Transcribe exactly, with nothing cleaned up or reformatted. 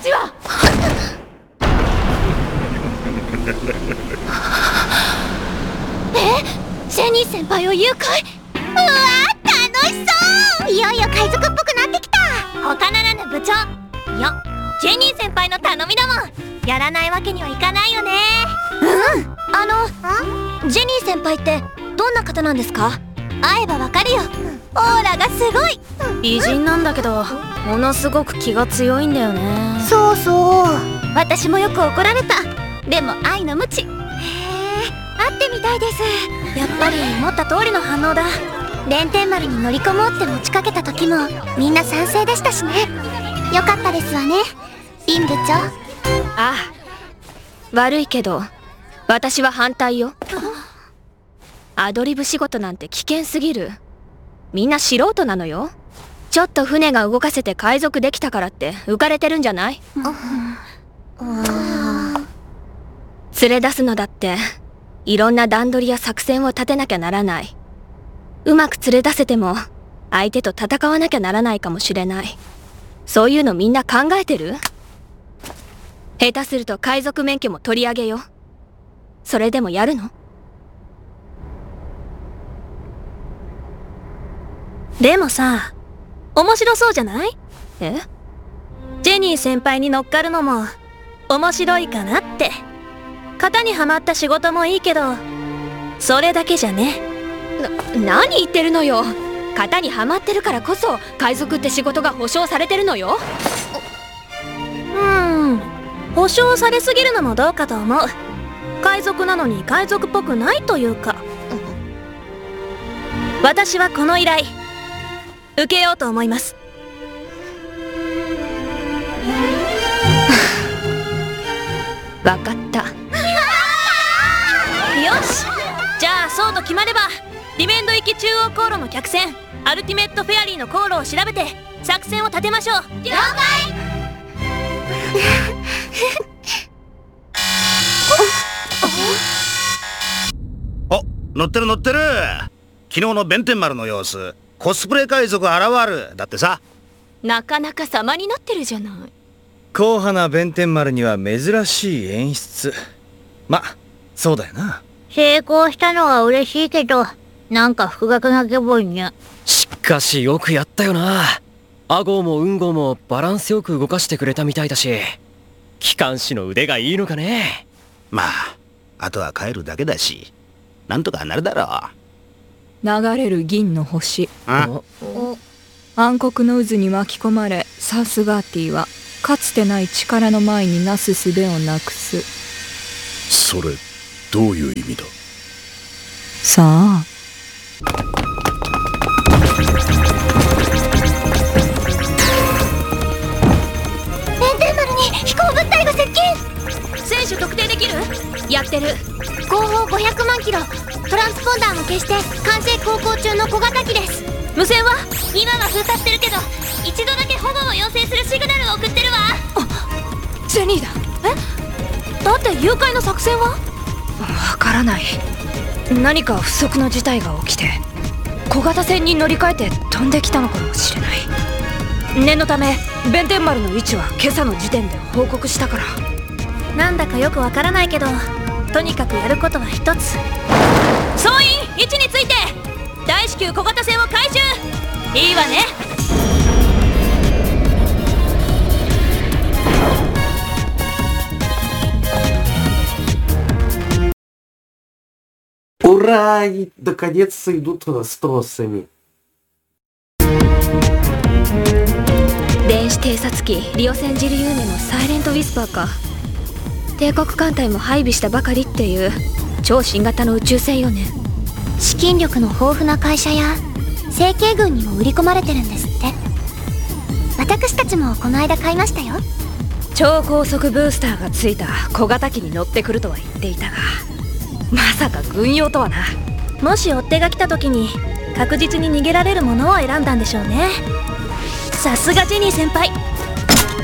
ちは。 え、ジェニー先輩を誘拐。うわー、楽しそう。いよいよ海賊っぽくなってきた。他ならぬ部長よ、ジェニー先輩の頼みだもん。やらないわけにはいかないよね。うん。あのジェニー先輩ってどんな方なんですか？会えばわかるよ。オーラがすごい。 美人なんだけどものすごく気が強いんだよね。 そうそう、私もよく怒られた。でも愛の無知。へえ、会ってみたいです。 やっぱり思った通りの反応だ。 弁天丸に乗り込もうって持ちかけた時もみんな賛成でしたしね。よかったですわね、リン部長。 ああ、悪いけど私は反対よ。アドリブ仕事なんて危険すぎる。みんな素人なのよ。ちょっと船が動かせて海賊できたからって浮かれてるんじゃない？連れ出すのだっていろんな段取りや作戦を立てなきゃならない。うまく連れ出せても相手と戦わなきゃならないかもしれない。そういうのみんな考えてる？下手すると海賊免許も取り上げよ。それでもやるの？ でもさ、面白そうじゃない？ え？ ジェニー先輩に乗っかるのも面白いかなって。型にはまった仕事もいいけどそれだけじゃね。 な、何言ってるのよ。型にはまってるからこそ海賊って仕事が保証されてるのよ。 うーん、保証されすぎるのもどうかと思う。海賊なのに海賊っぽくないというか。私はこの依頼受けようと思います。 わかった。 よし、じゃあそうと決まればリメンド行き中央航路の客船アルティメットフェアリーの航路を調べて作戦を立てましょう。 了解。 お、乗ってる乗ってる。昨日の弁天丸の様子、コスプレ海賊現るだってさ。 なかなか様になってるじゃない。 硬派な弁天丸には珍しい演出。ま、そうだよな。 成功したのは嬉しいけど、なんか複雑な気分に。 しかしよくやったよな。アゴーもウンゴーもバランスよく動かしてくれたみたいだし、機関士の腕がいいのかね。 まああとは帰るだけだし、なんとかなるだろう。 流れる銀の星。 あ、 暗黒の渦に巻き込まれ、サースガーティはかつてない力の前になす術をなくす。 それどういう意味だ？ さあ。 弁天丸に飛行物体が接近。 選手特定できる？ やってる。 後方ごひゃくまんキロ、トランスポンダーも消して管制航行中の小型機です。 無線は？ 今は封鎖してるけど一度だけ保護を要請するシグナルを送ってるわ。 ジェニーだ。 え？だって誘拐の作戦は？ わからない。何か不測の事態が起きて小型船に乗り換えて飛んできたのかもしれない。念のため弁天丸の位置は今朝の時点で報告したから。 なんだかよくわからないけどとにかくやることは一つ。総員位置について大至急小型船を回収。いいわね。 Ура! И наконец-то идут с тросами. 電子偵察機リオセンジルユーネのサイレントウィスパーか。帝国艦隊も配備したばかりっていう超新型の宇宙船よね。 資金力の豊富な会社や成形軍にも売り込まれてるんですって。私たちもこの間買いましたよ。 超高速ブースターがついた小型機に乗ってくるとは言っていたが、まさか軍用とはな。 もし追っ手が来た時に確実に逃げられるものを選んだんでしょうね。さすがジェニー先輩。